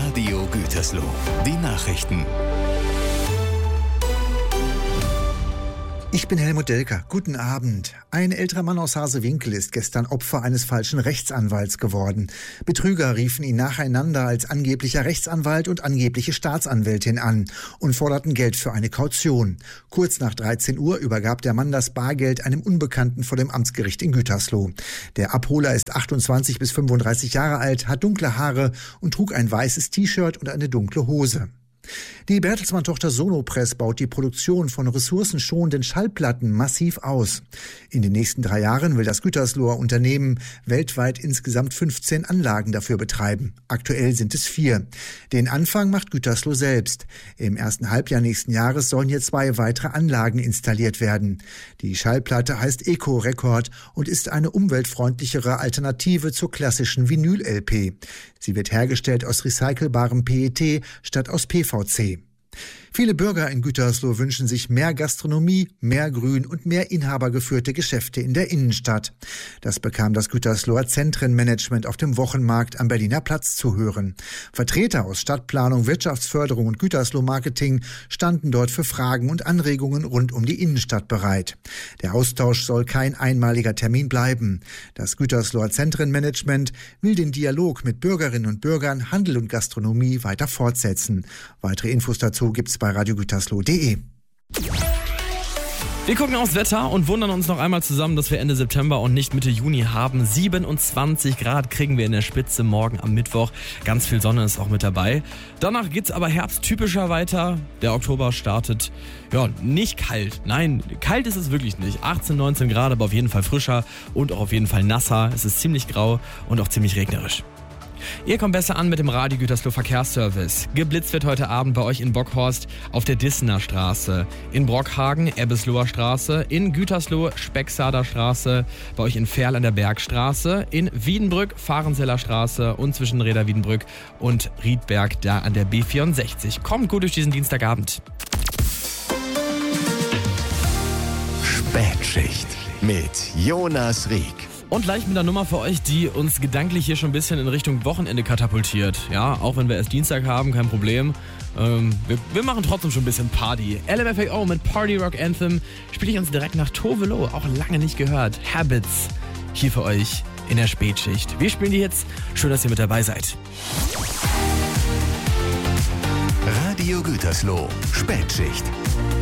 Radio Gütersloh. Die Nachrichten. Ich bin Helmut Delker. Guten Abend. Ein älterer Mann aus Harsewinkel ist gestern Opfer eines falschen Rechtsanwalts geworden. Betrüger riefen ihn nacheinander als angeblicher Rechtsanwalt und angebliche Staatsanwältin an und forderten Geld für eine Kaution. Kurz nach 13 Uhr übergab der Mann das Bargeld einem Unbekannten vor dem Amtsgericht in Gütersloh. Der Abholer ist 28 bis 35 Jahre alt, hat dunkle Haare und trug ein weißes T-Shirt und eine dunkle Hose. Die Bertelsmann-Tochter Sonopress baut die Produktion von ressourcenschonenden Schallplatten massiv aus. In den nächsten 3 Jahren will das Gütersloher Unternehmen weltweit insgesamt 15 Anlagen dafür betreiben. Aktuell sind es 4. Den Anfang macht Gütersloh selbst. Im ersten Halbjahr nächsten Jahres sollen hier 2 weitere Anlagen installiert werden. Die Schallplatte heißt Eco Record und ist eine umweltfreundlichere Alternative zur klassischen Vinyl-LP. Sie wird hergestellt aus recycelbarem PET statt aus PVC. Viele Bürger in Gütersloh wünschen sich mehr Gastronomie, mehr Grün und mehr inhabergeführte Geschäfte in der Innenstadt. Das bekam das Gütersloher Zentrenmanagement auf dem Wochenmarkt am Berliner Platz zu hören. Vertreter aus Stadtplanung, Wirtschaftsförderung und Gütersloh-Marketing standen dort für Fragen und Anregungen rund um die Innenstadt bereit. Der Austausch soll kein einmaliger Termin bleiben. Das Gütersloher Zentrenmanagement will den Dialog mit Bürgerinnen und Bürgern, Handel und Gastronomie weiter fortsetzen. Weitere Infos dazu gibt's bei radiogütersloh.de. Wir gucken aufs Wetter und wundern uns noch einmal zusammen, dass wir Ende September und nicht Mitte Juni haben. 27 Grad kriegen wir in der Spitze morgen am Mittwoch. Ganz viel Sonne ist auch mit dabei. Danach geht's aber herbsttypischer weiter. Der Oktober startet, nicht kalt. Nein, kalt ist es wirklich nicht. 18, 19 Grad, aber auf jeden Fall frischer und auch auf jeden Fall nasser. Es ist ziemlich grau und auch ziemlich regnerisch. Ihr kommt besser an mit dem Radio Gütersloh Verkehrsservice. Geblitzt wird heute Abend bei euch in Bockhorst auf der Dissener Straße, in Brockhagen Ebbesloher Straße, in Gütersloh Specksader Straße, bei euch in Ferl an der Bergstraße, in Wiedenbrück Fahrenseller Straße und zwischen Reda Wiedenbrück und Riedberg da an der B64. Kommt gut durch diesen Dienstagabend. Spätschicht mit Jonas Rieck. Und gleich mit einer Nummer für euch, die uns gedanklich hier schon ein bisschen in Richtung Wochenende katapultiert. Ja, auch wenn wir erst Dienstag haben, kein Problem. Wir machen trotzdem schon ein bisschen Party. LMFAO mit Party Rock Anthem spiele ich uns direkt nach Tovelo, auch lange nicht gehört. Habits, hier für euch in der Spätschicht. Wir spielen die jetzt. Schön, dass ihr mit dabei seid. Radio Gütersloh, Spätschicht.